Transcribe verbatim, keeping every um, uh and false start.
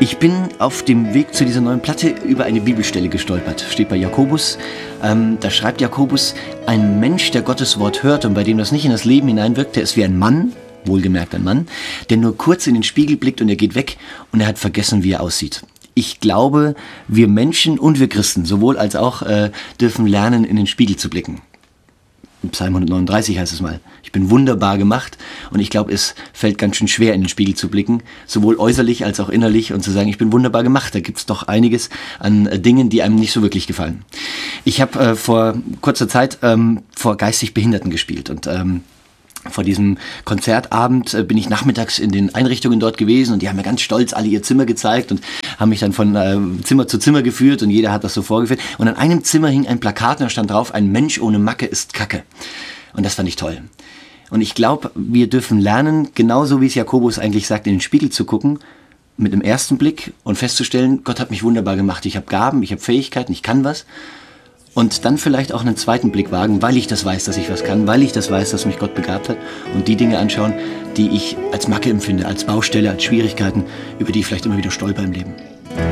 Ich bin auf dem Weg zu dieser neuen Platte über eine Bibelstelle gestolpert. Steht bei Jakobus. Ähm, da schreibt Jakobus, ein Mensch, der Gottes Wort hört und bei dem das nicht in das Leben hineinwirkt, der ist wie ein Mann, wohlgemerkt ein Mann, der nur kurz in den Spiegel blickt und er geht weg und er hat vergessen, wie er aussieht. Ich glaube, wir Menschen und wir Christen, sowohl als auch, äh, dürfen lernen, in den Spiegel zu blicken. Im Psalm hundertneununddreißig heißt es mal, ich bin wunderbar gemacht und ich glaube, es fällt ganz schön schwer, in den Spiegel zu blicken, sowohl äußerlich als auch innerlich und zu sagen, ich bin wunderbar gemacht. Da gibt's doch einiges an äh, Dingen, die einem nicht so wirklich gefallen. Ich habe äh, vor kurzer Zeit ähm, vor geistig Behinderten gespielt und ähm, vor diesem Konzertabend äh, bin ich nachmittags in den Einrichtungen dort gewesen und die haben mir ganz stolz alle ihr Zimmer gezeigt und haben mich dann von äh, Zimmer zu Zimmer geführt und jeder hat das so vorgeführt. Und an einem Zimmer hing ein Plakat und da stand drauf, ein Mensch ohne Macke ist Kacke. Und das fand ich toll. Und ich glaube, wir dürfen lernen, genauso wie es Jakobus eigentlich sagt, in den Spiegel zu gucken, mit dem ersten Blick und festzustellen, Gott hat mich wunderbar gemacht. Ich habe Gaben, ich habe Fähigkeiten, ich kann was. Und dann vielleicht auch einen zweiten Blick wagen, weil ich das weiß, dass ich was kann, weil ich das weiß, dass mich Gott begabt hat und die Dinge anschauen, die ich als Macke empfinde, als Baustelle, als Schwierigkeiten, über die ich vielleicht immer wieder stolper im Leben.